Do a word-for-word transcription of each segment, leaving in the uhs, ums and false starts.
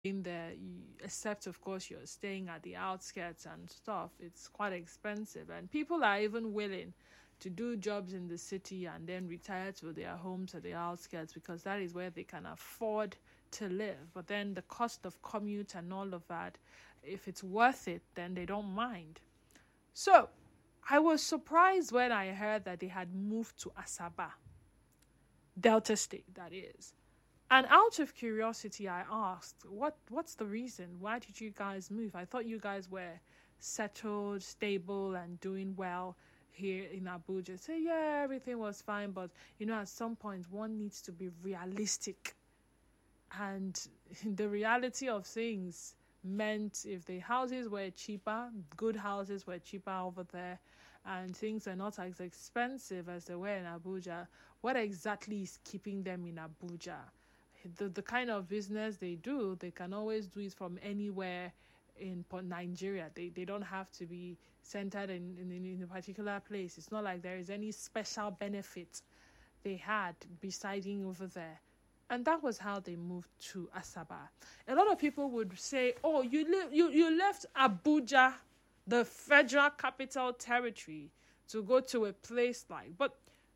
in there, you, except of course you're staying at the outskirts and stuff, it's quite expensive. And people are even willing to do jobs in the city and then retire to their homes at the outskirts because that is where they can afford to live. But then the cost of commute and all of that, if it's worth it, then they don't mind. So I was surprised when I heard that they had moved to Asaba, Delta State, that is. And out of curiosity, I asked, what what's the reason? Why did you guys move? I thought you guys were settled, stable, and doing well here in Abuja. So yeah, everything was fine, but you know, at some point, one needs to be realistic. And the reality of things meant if the houses were cheaper, good houses were cheaper over there, and things are not as expensive as they were in Abuja, what exactly is keeping them in Abuja? The, the kind of business they do, they can always do it from anywhere in Nigeria. They they don't have to be centered in, in, in a particular place. It's not like there is any special benefit they had residing over there. And that was how they moved to Asaba. A lot of people would say, oh, you, li- you, you left Abuja, the Federal Capital Territory, to go to a place like... But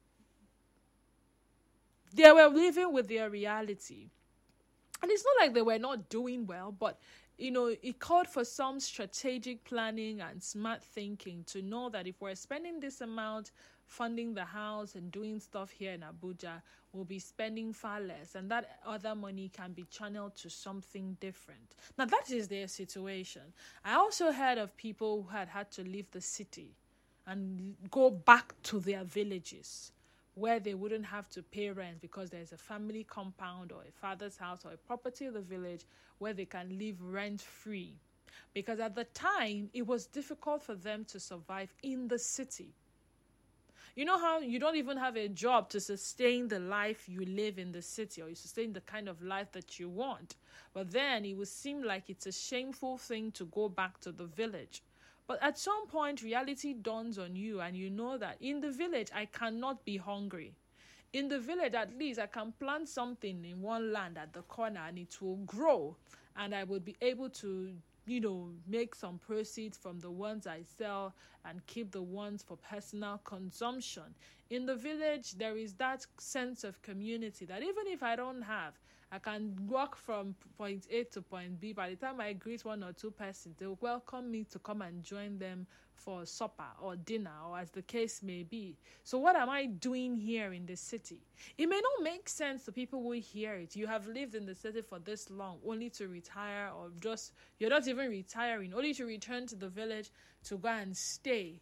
they were living with their reality. And it's not like they were not doing well, but, you know, it called for some strategic planning and smart thinking to know that if we're spending this amount funding the house and doing stuff here in Abuja, we'll be spending far less. And that other money can be channeled to something different. Now, that is their situation. I also heard of people who had had to leave the city and go back to their villages, where they wouldn't have to pay rent because there's a family compound or a father's house or a property in the village where they can live rent-free. Because at the time, it was difficult for them to survive in the city. You know how you don't even have a job to sustain the life you live in the city, or you sustain the kind of life that you want. But then it would seem like it's a shameful thing to go back to the village. But at some point, reality dawns on you and you know that in the village, I cannot be hungry. In the village, at least, I can plant something in one land at the corner and it will grow. And I would be able to, you know, make some proceeds from the ones I sell and keep the ones for personal consumption. In the village, there is that sense of community that even if I don't have, I can walk from point A to point B. By the time I greet one or two persons, they will welcome me to come and join them for supper or dinner, or as the case may be. So what am I doing here in the city? It may not make sense to people who hear it. You have lived in the city for this long, only to retire, or just, you're not even retiring, only to return to the village to go and stay.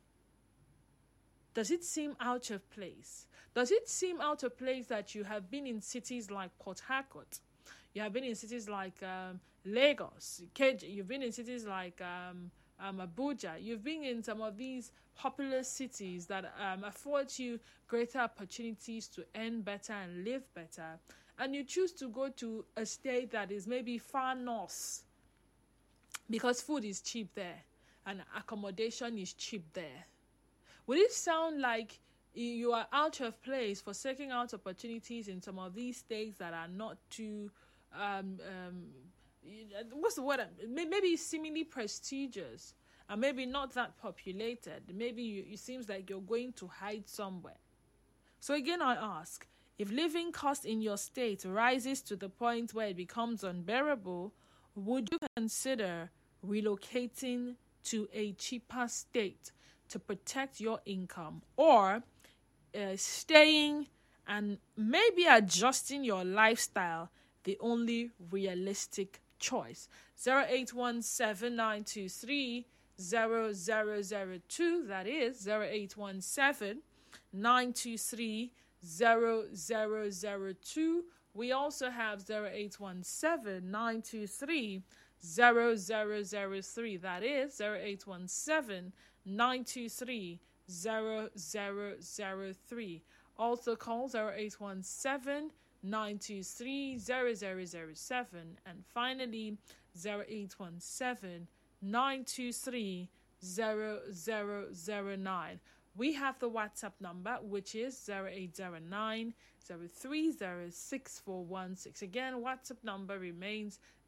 Does it seem out of place? Does it seem out of place that you have been in cities like Port Harcourt? You have been in cities like um, Lagos, you've been in cities like um, um, Abuja. You've been in some of these populous cities that um, afford you greater opportunities to earn better and live better. And you choose to go to a state that is maybe far north because food is cheap there and accommodation is cheap there. Would it sound like you are out of place for seeking out opportunities in some of these states that are not too, um, um, what's the word? Maybe seemingly prestigious and maybe not that populated. Maybe you, it seems like you're going to hide somewhere. So again, I ask, if living cost in your state rises to the point where it becomes unbearable, would you consider relocating to a cheaper state to protect your income, or uh, staying and maybe adjusting your lifestyle, the only realistic choice? zero eight one seven, nine two three, zero zero zero two, that is zero eight one seven, nine two three, zero zero zero two. We also have zero eight one seven, nine two three, zero zero zero three, that is zero eight one seven, nine two three, zero zero zero three. Also call zero eight one seven, nine two three, zero zero zero seven, and finally zero eight one seven, nine two three, zero zero zero nine. We have the WhatsApp number, which is zero eight zero nine, zero three zero six four one six. Again, WhatsApp number remains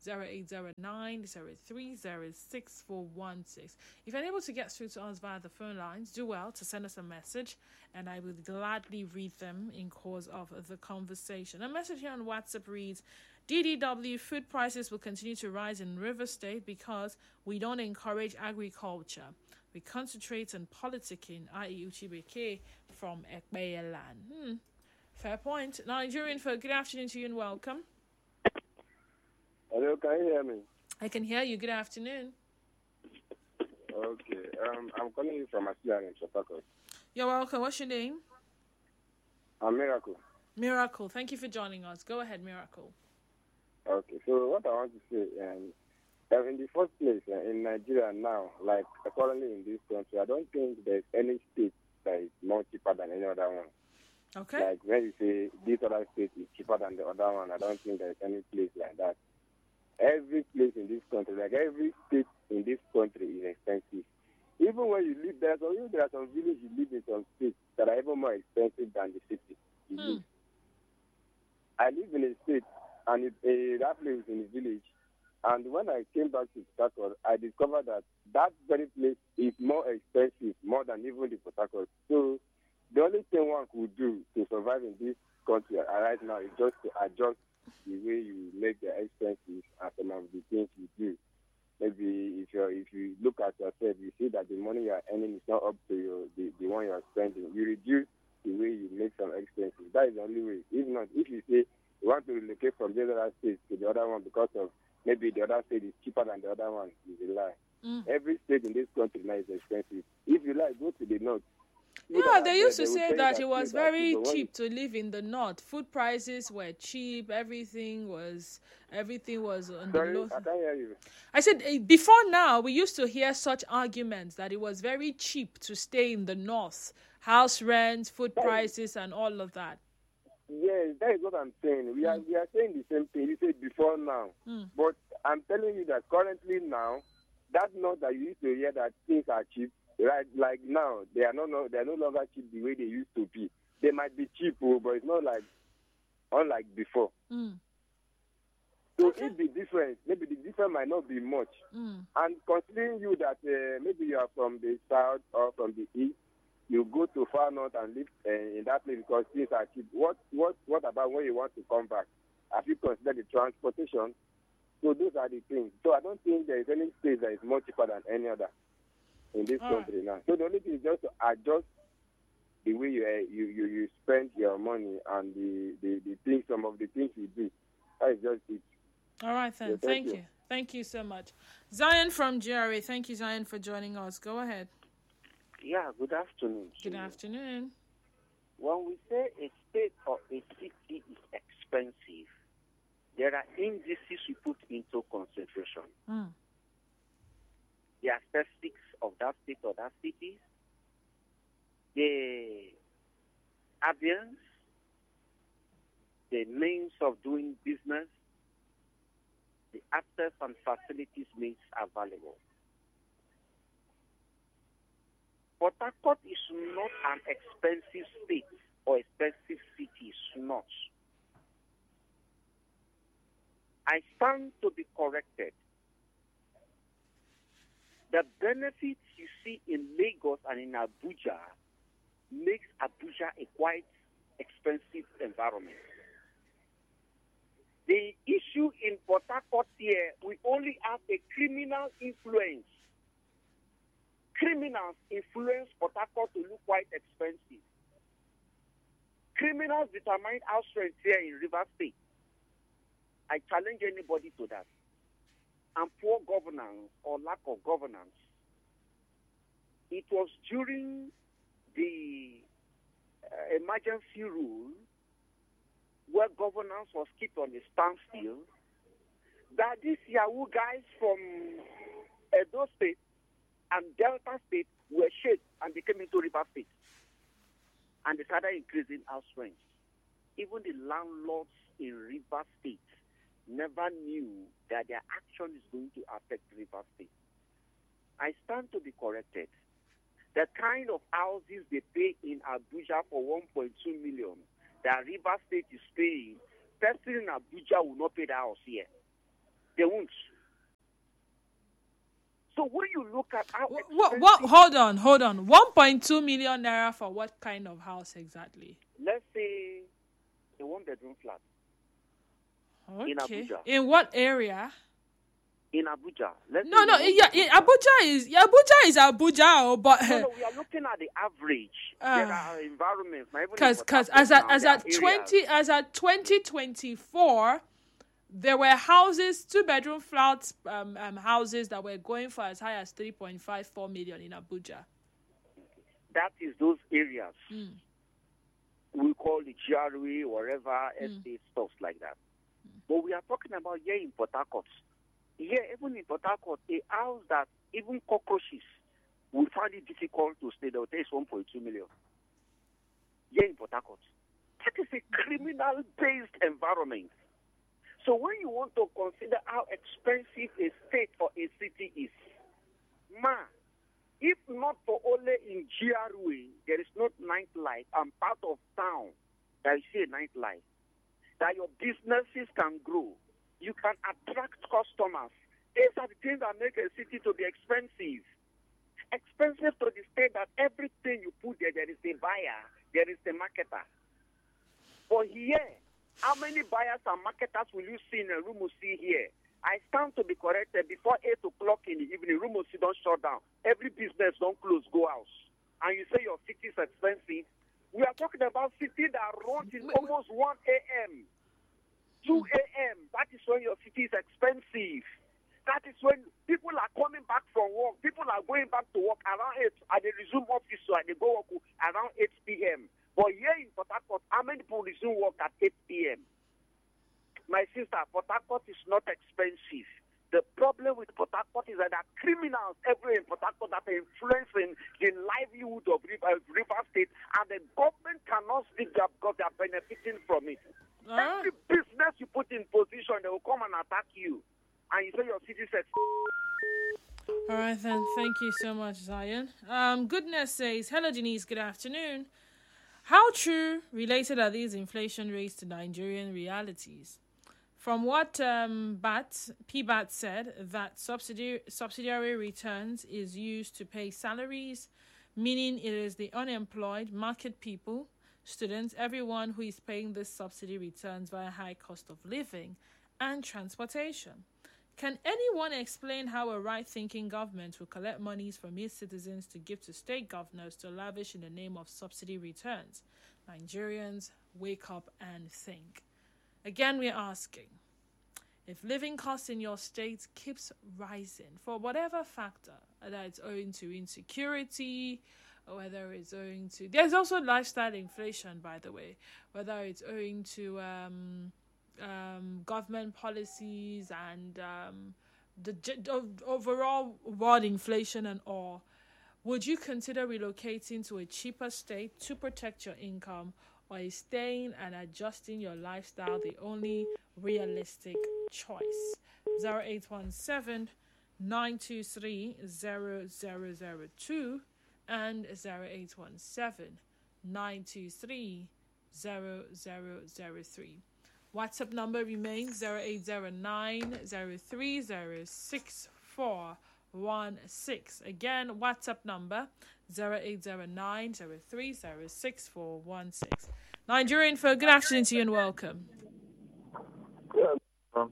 zero eight zero nine zero three zero six four one six. If you're unable to get through to us via the phone lines, do well to send us a message, and I will gladly read them in course of the conversation. A message here on WhatsApp reads, D D W, food prices will continue to rise in River State because we don't encourage agriculture. We concentrate on politicking, that is. Uchibeke from Ekpeyelan. Hmm. Fair point. Nigerian folk, good afternoon to you and welcome. Hello, can you hear me? I can hear you. Good afternoon. Okay. Um, I'm calling you from Asian in Chapakos. You're welcome. What's your name? I'm Miracle. Miracle. Thank you for joining us. Go ahead, Miracle. Okay. So what I want to say, um, uh, in the first place, uh, in Nigeria now, like currently in this country, I don't think there's any state that is more cheaper than any other one. Okay. Like when you say this other state is cheaper than the other one, I don't think there's any place like that. Every place in this country, like every state in this country is expensive. Even when you live there, so even there are some villages you live in some states that are even more expensive than the city you Hmm. live. I live in a state, and it, uh, that place is in a village. And when I came back to Port Harcourt, I discovered that that very place is more expensive, more than even the Port Harcourt. So the only thing one could do to survive in this country right now is just to adjust the way you make the expenses and some of the things you do. Maybe if you if you look at yourself, you see that the money you are earning is not up to your, the, the one you are spending. You reduce the way you make some expenses. That is the only way. If not, if you say you want to relocate from the other state to the other one because of maybe the other state is cheaper than the other one, is a lie. Mm. Every state in this country now is expensive. If you like, go to the north. Yeah, they used to they say will that tell it you was that very people want- cheap to live in the north. Food prices were cheap. Everything was everything was on the Sorry, low. I can't hear you. I said eh, before now we used to hear such arguments that it was very cheap to stay in the north, house rent, food prices, and all of that. Yes, that is what I'm saying. We are we are saying the same thing. You said before now, Mm. but I'm telling you that currently now, that not that you used to hear that things are cheap. Right, like now they are no, no they are no longer cheap the way they used to be. They might be cheap, oh, but it's not like unlike before. Mm. So Okay. if the difference, maybe the difference might not be much. Mm. And considering you that uh, maybe you are from the south or from the east, you go to far north and live uh, in that place because things are cheap. What what what about when you want to come back? Have you considered the transportation? So those are the things. So I don't think there is any state that is more cheaper than any other in this All country now. So the only thing is just to adjust the way you uh, you, you, you spend your money and the, the, the things, some of the things you do. That is just it. All right then. Yeah, thank thank you. you. Thank you so much, Zion from G R A. Thank you, Zion, for joining us. Go ahead. Yeah, good afternoon. to Good you. afternoon. When we say a state or a city is expensive, there are indices we put into consideration. Mm. The aesthetics of that state or that city, the ambience, the means of doing business, the access and facilities made available. Port Harcourt is not an expensive state or expensive city. It's not. I stand to be corrected. The benefits you see in Lagos and in Abuja makes Abuja a quite expensive environment. The issue in Port Harcourt here, we only have a criminal influence. Criminals influence Port Harcourt to look quite expensive. Criminals determine house rent here in River State. I challenge anybody to that. And poor governance or lack of governance. It was during the uh, emergency rule where governance was kept on a standstill that these Yahoo guys from Edo State and Delta State were shaped and they came into River State. And they started increasing house rents. Even the landlords in River State never knew that their action is going to affect River State. I stand to be corrected. The kind of houses they pay in Abuja for one point two million that River State is paying, person in Abuja will not pay the house here. They won't. So when you look at how What, what, what, hold on, hold on. one point two million naira for what kind of house exactly? Let's say a one-bedroom flat. Okay. In Abuja. In what area? In Abuja. Let's No, no, yeah, yeah, Abuja is yeah, Abuja is Abuja, oh, but no, no, we are looking at the average. Uh, there are environments. Because because as at as at twenty as at twenty twenty four, there were houses, two bedroom flats, um, um houses that were going for as high as three point five four million in Abuja. That is those areas. Mm. We call it G R E, wherever, Mm. estate, stuff like that. Mm. But we are talking about here in Port Harcourt. Here, even in Port Harcourt, a house that even cockroaches will find it difficult to stay there, is one point two million. Here in Port Harcourt. That is a criminal-based environment. So when you want to consider how expensive a state or a city is, ma, if not for only in G R E, there is not nightlife and part of town that you see a nightlife, that your businesses can grow, you can attract customers. These are the things that make a city to be expensive. Expensive to the state that everything you put there, there is a buyer, there is a marketer. But here, how many buyers and marketers will you see in a room? See here? I stand to be corrected. Before eight o'clock in the evening, room don't shut down. Every business don't close, go out. And you say your city is expensive. We are talking about city that runs in almost one a.m., two a.m. That is when your city is expensive. That is when people are coming back from work. People are going back to work around eight. And they resume office, so they go work around eight p.m. But here in Port Harcourt, how many people resume work at eight p.m.? My sister, Port Harcourt is not expensive. The problem with Port Harcourt is that there are criminals everywhere in Port Harcourt that are influencing the livelihood of River, River State, and the government cannot speak there because they are benefiting from it. Uh-huh. Every business you put in position, they will come and attack you. And you say your city says. All right, then. Thank you so much, Zion. Um, Goodness says, hello, Denise. Good afternoon. How true related are these inflation rates to Nigerian realities? From what um, B A T, P B A T said, that subsidiary, subsidiary returns is used to pay salaries, meaning it is the unemployed, market people, students, everyone who is paying this subsidy returns via high cost of living and transportation. Can anyone explain how a right-thinking government will collect monies from its citizens to give to state governors to lavish in the name of subsidy returns? Nigerians, wake up and think. Again, we're asking, if living costs in your state keeps rising for whatever factor, whether it's owing to insecurity, or whether it's owing to... There's also lifestyle inflation, by the way, whether it's owing to um, um, government policies and um, the g- overall world inflation and all. Would you consider relocating to a cheaper state to protect your income, or is staying and adjusting your lifestyle the only realistic choice? zero eight one seven, nine two three, zero zero zero two and zero eight one seven, nine two three, zero zero zero three. WhatsApp number remains zero eight zero nine, zero three zero six four one six. Again, WhatsApp number zero eight zero nine, zero three zero six four one six. Nigerian folk, good afternoon to you and welcome. Yeah, um,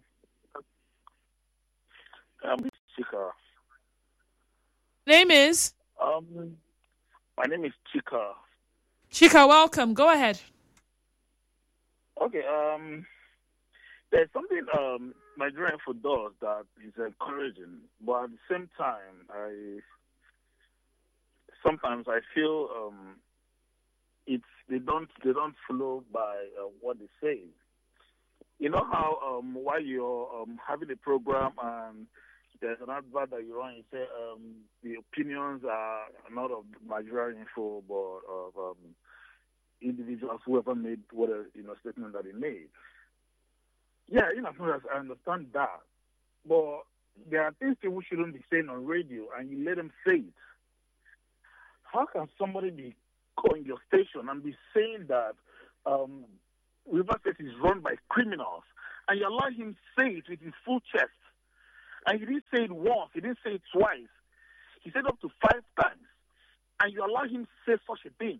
I'm Chika. Name is? Um, my name is Chika. Chika, welcome. Go ahead. Okay. Um, there's something um Nigerian food does that is encouraging, but at the same time, I sometimes I feel um it's they don't they don't flow by uh, what they say. You know how um while you're um having a program and there's an advert that you run, you say um the opinions are not of Nigerian Info but of um individuals whoever made what a you know statement that they made. Yeah, you know, I understand that, but there are things people shouldn't be saying on radio, and you let them say it. How can somebody be calling your station and be saying that um, River State is run by criminals, and you allow him say it with his full chest? And he didn't say it once. He didn't say it twice. He said up to five times. And you allow him to say such a thing.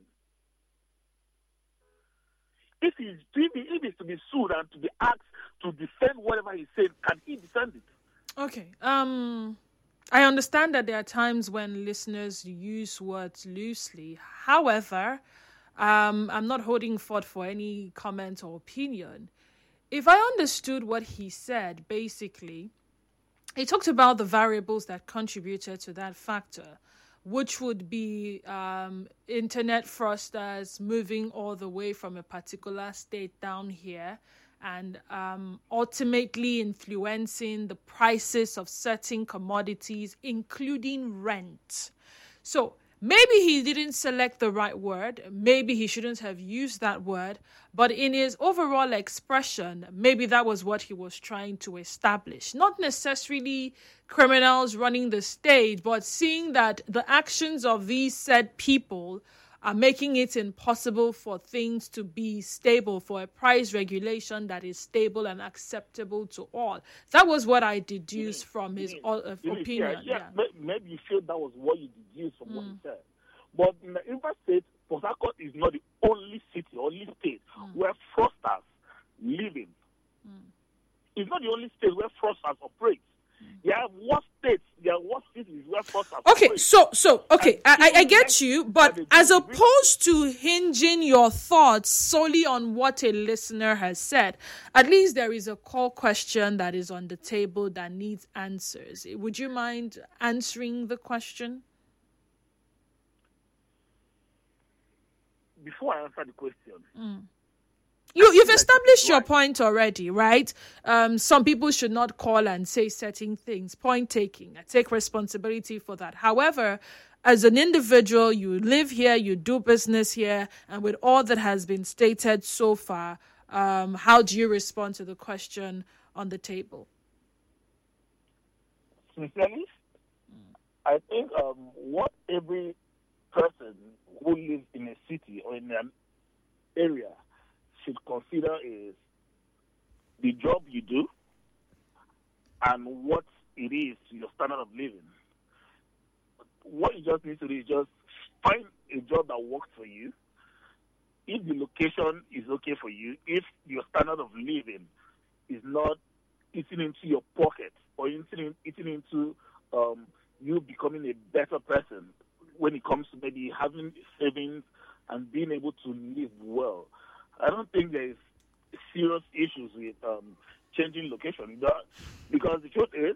If he's, if he, if he's to be sued and to be asked to defend whatever he said, can he defend it? Okay. Um, I understand that there are times when listeners use words loosely. However, um, I'm not holding forth for any comment or opinion. If I understood what he said, basically, he talked about the variables that contributed to that factor, which would be um, internet fraudsters moving all the way from a particular state down here and um, ultimately influencing the prices of certain commodities, including rent. So maybe he didn't select the right word. Maybe he shouldn't have used that word. But in his overall expression, maybe that was what he was trying to establish. Not necessarily criminals running the state, but seeing that the actions of these said people are making it impossible for things to be stable, for a price regulation that is stable and acceptable to all. That was what I deduced from his uh, opinion. Yeah, yeah. yeah. Maybe you feel that was what you deduced from mm. what he said. But in the River State, Port Harcourt is not the only city, only state mm. where fraudsters live in. Mm. It's not the only state where fraudsters operate. There are what states, there are what cities where fraudsters Okay, operate. so, so, okay, I, I get you, but as opposed to hinging your thoughts solely on what a listener has said, at least there is a core question that is on the table that needs answers. Would you mind answering the question? Before I answer the question, mm. You, you've established your point already, right? Um, some people should not call and say certain things. Point taking. I take responsibility for that. However, as an individual, you live here, you do business here, and with all that has been stated so far, um, how do you respond to the question on the table? Sincerely, mm. I think um, what every person who lives in a city or in an area should consider is the job you do and what it is to your standard of living. What you just need to do is just find a job that works for you. If the location is okay for you, if your standard of living is not eating into your pocket or eating, eating into um, you becoming a better person when it comes to maybe having savings and being able to live well, I don't think there is serious issues with um, changing location. Because the truth is,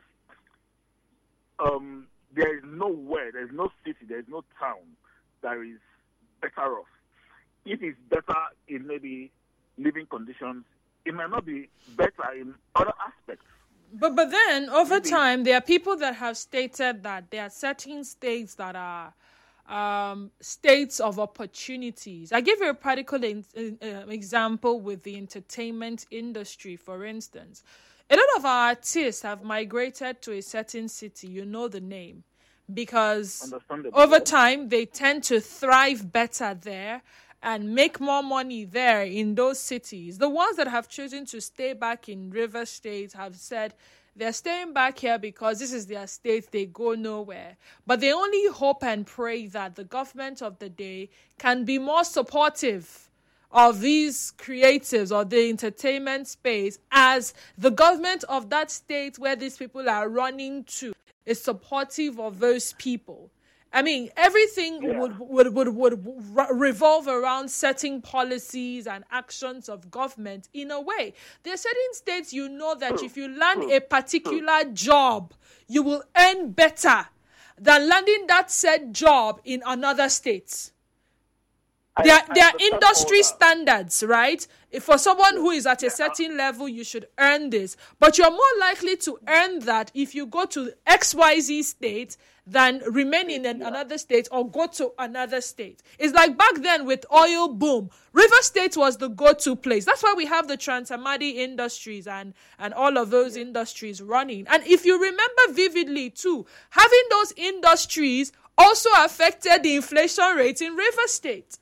um, there is nowhere, there is no city, there is no town that is better off. If it's better in maybe living conditions, it might not be better in other aspects. But but then, over time, there are people that have stated that there are certain states that are Um, states of opportunities. I give you a practical in, in, uh, example with the entertainment industry, for instance. A lot of our artists have migrated to a certain city, you know the name, because over time they tend to thrive better there and make more money there in those cities. The ones that have chosen to stay back in River State have said they're staying back here because this is their state, they go nowhere. But they only hope and pray that the government of the day can be more supportive of these creatives or the entertainment space, as the government of that state where these people are running to is supportive of those people. I mean, everything yeah. would, would, would, would revolve around setting policies and actions of government in a way. There are certain states you know that if you land a particular job, you will earn better than landing that said job in another state. There are, there are industry standards, right? If for someone who is at a certain level, you should earn this. But you're more likely to earn that if you go to X Y Z state than remain in an, another state or go to another state. It's like back then with oil boom. River State was the go-to place. That's why we have the Trans-Amadi Industries and, and all of those yeah. industries running. And if you remember vividly too, having those industries also affected the inflation rate in River State.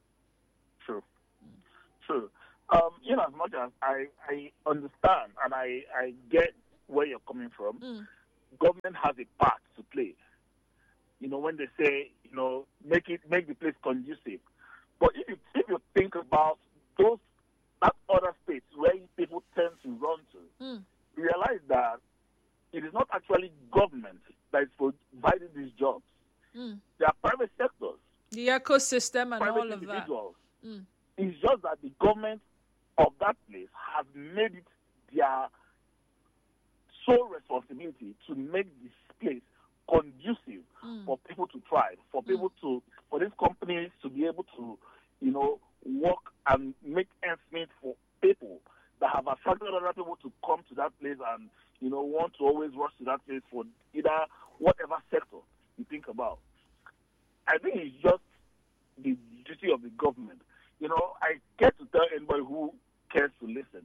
True. True. Um, you know, as much as I, I understand and I, I get where you're coming from, mm. government has a part to play. You know, when they say, you know, make it make the place conducive. But if you if you think about those that other states where people tend to run to, Mm. realize that it is not actually government that is providing these jobs. Mm. They are private sectors, The ecosystem and private all of that. individuals. Mm. It's just that the government of that place has made it their sole responsibility to make this place conducive Mm. for people to thrive, for people to, for these companies to be able to, you know, work and make ends meet for people that have attracted other people to come to that place and, you know, want to always rush to that place for either whatever sector you think about. I think it's just the duty of the government. You know, I get to tell anybody who cares to listen,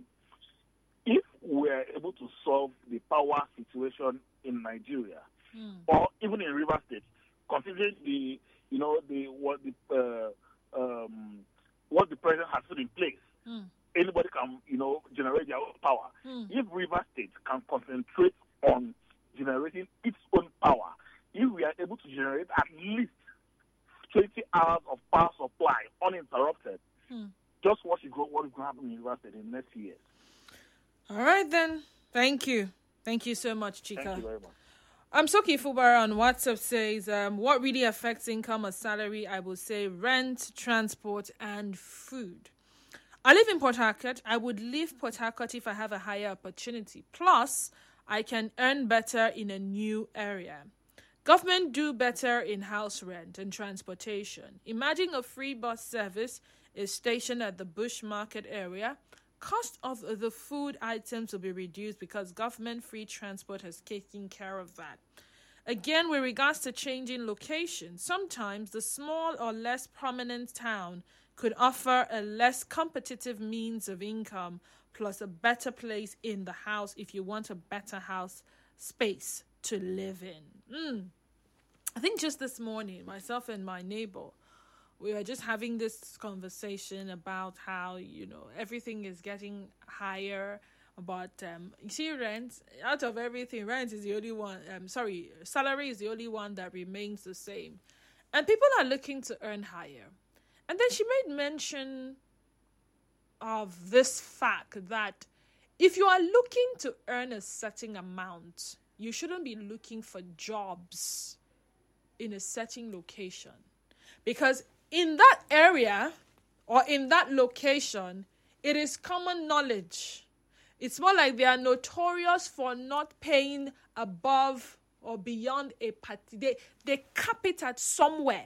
if we're able to solve the power situation in Nigeria, Mm. or even in River State, considering the, you know, the what the uh, um, what the president has put in place, Mm. anybody can, you know, generate their own power. Mm. If River State can concentrate on generating its own power, if we are able to generate at least twenty hours of power supply uninterrupted, Mm. just watch it go, what is going to happen in River State in the next few years. All right, then. Thank you. Thank you so much, Chika. Thank you very much. Um, Soki Fubara on WhatsApp says, um, what really affects income or salary? I will say rent, transport, and food. I live in Port Harcourt. I would leave Port Harcourt if I have a higher opportunity. Plus, I can earn better in a new area. Government do better in house rent and transportation. Imagine a free bus service is stationed at the Bush Market area. Cost of the food items will be reduced because government free transport has taken care of that. Again, with regards to changing location, sometimes the small or less prominent town could offer a less competitive means of income plus a better place in the house if you want a better house space to live in. Mm. I think just this morning, myself and my neighbor, we were just having this conversation about how, you know, everything is getting higher. But um, you see, rent, out of everything, rent is the only one, um, sorry, salary is the only one that remains the same. And people are looking to earn higher. And then she made mention of this fact that if you are looking to earn a certain amount, you shouldn't be looking for jobs in a certain location. Because in that area or in that location, it is common knowledge. It's more like they are notorious for not paying above or beyond a party. They, they cap it at somewhere.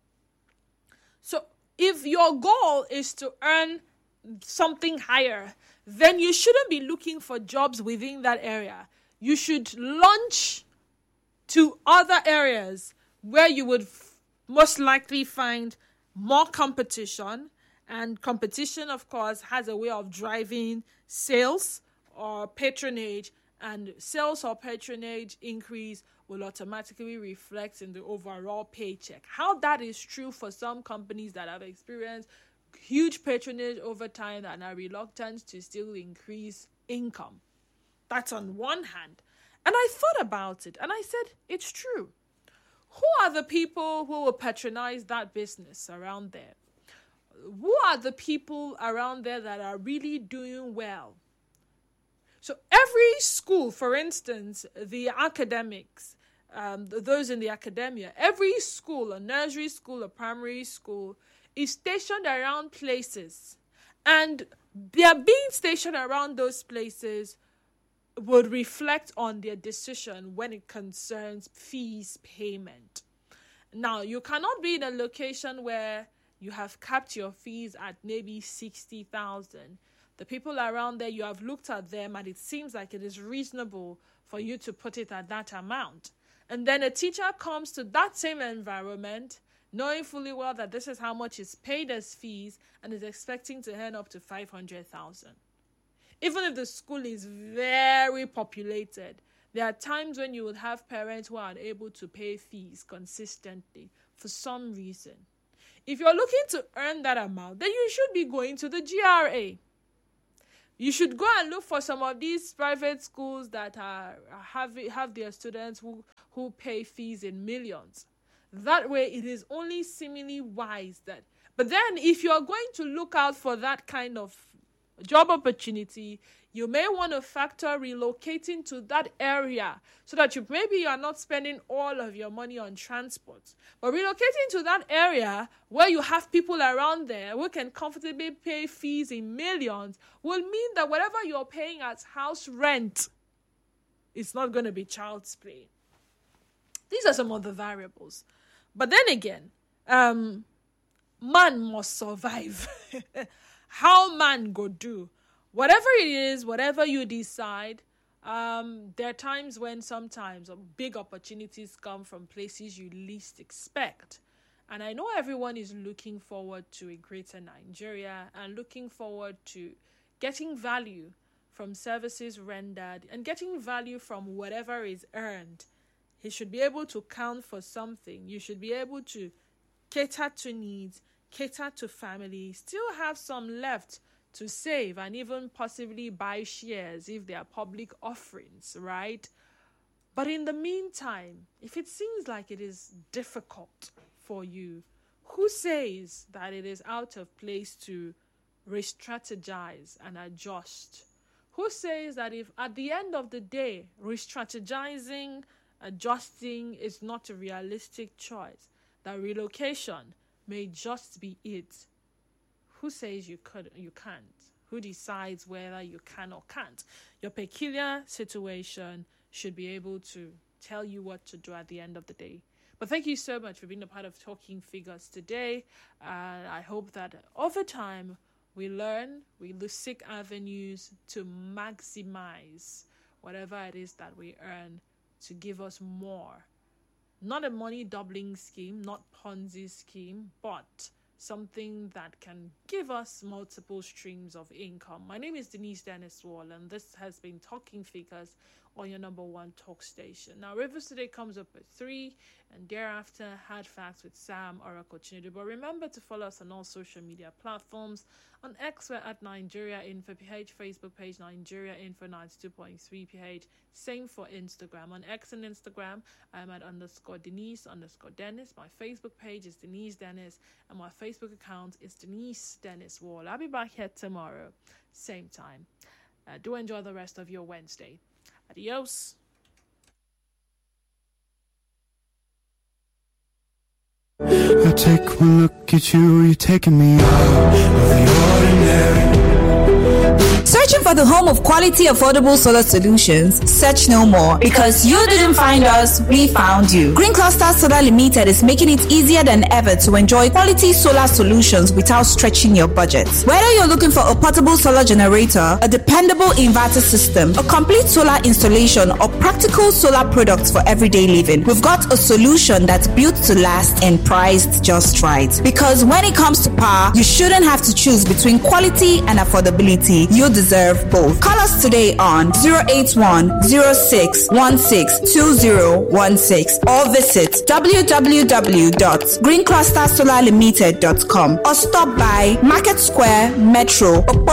So if your goal is to earn something higher, then you shouldn't be looking for jobs within that area. You should launch to other areas where you would f- most likely find more competition, and competition, of course, has a way of driving sales or patronage, and sales or patronage increase will automatically reflect in the overall paycheck. How that is true for some companies that have experienced huge patronage over time and are reluctant to still increase income. That's on one hand. And I thought about it and I said, it's true. Who are the people who will patronize that business around there? Who are the people around there that are really doing well? So every school, for instance, the academics, um, those in the academia, every school, a nursery school, a primary school, is stationed around places. And they are being stationed around those places would reflect on their decision when it concerns fees payment. Now, you cannot be in a location where you have capped your fees at maybe sixty thousand. The people around there, you have looked at them and it seems like it is reasonable for you to put it at that amount. And then a teacher comes to that same environment knowing fully well that this is how much is paid as fees and is expecting to earn up to five hundred thousand. Even if the school is very populated, there are times when you would have parents who are unable to pay fees consistently for some reason. If you're looking to earn that amount, then you should be going to the G R A. You should go and look for some of these private schools that are have have their students who, who pay fees in millions. That way, it is only seemingly wise that. But then, if you are going to look out for that kind of job opportunity, you may want to factor relocating to that area so that you maybe you are not spending all of your money on transport. But relocating to that area where you have people around there who can comfortably pay fees in millions will mean that whatever you're paying as house rent is not going to be child's play. These are some of the variables. But then again, um, man must survive. How man go do? Whatever it is, whatever you decide, um, there are times when sometimes big opportunities come from places you least expect. And I know everyone is looking forward to a greater Nigeria and looking forward to getting value from services rendered and getting value from whatever is earned. He should be able to count for something. You should be able to cater to needs, cater to family, still have some left to save and even possibly buy shares if they are public offerings, right? But in the meantime, if it seems like it is difficult for you, who says that it is out of place to re-strategize and adjust? Who says that if at the end of the day, re-strategizing, adjusting is not a realistic choice, that relocation may just be it? Who says you could, you can't? Who decides whether you can or can't? Your peculiar situation should be able to tell you what to do at the end of the day. But thank you so much for being a part of Talking Figures today. And I hope that over time we learn, we seek avenues to maximize whatever it is that we earn to give us more. Not a money doubling scheme, not Ponzi scheme, but something that can give us multiple streams of income. My name is Denise Dennis Wall, and this has been Talking Figures on your number one talk station. Now, Rivers Today comes up at three, and thereafter, Hard Facts with Sam Oracle Chinedu. But remember to follow us on all social media platforms. On X, we're at Nigeria Info P H, Facebook page Nigeria Info ninety-two point three P H. Same for Instagram. On X and Instagram, I'm at underscore Denise underscore Dennis. My Facebook page is Denise Dennis, and my Facebook account is Denise Dennis Wall. I'll be back here tomorrow, same time. Uh, do enjoy the rest of your Wednesday. Adios. I take one look at you, you're taking me out of the ordinary. Searching for the home of quality, affordable solar solutions? Search no more, because you didn't find us, we found you. Green Cluster Solar Limited is making it easier than ever to enjoy quality solar solutions without stretching your budget. Whether you're looking for a portable solar generator, a dependable inverter system, a complete solar installation, or practical solar products for everyday living, we've got a solution that's built to last and priced just right. Because when it comes to power, you shouldn't have to choose between quality and affordability. You deserve both. Call us today on zero eight one, zero six one six, two zero one six or visit w w w dot green cluster solar limited dot com or stop by Market Square Metro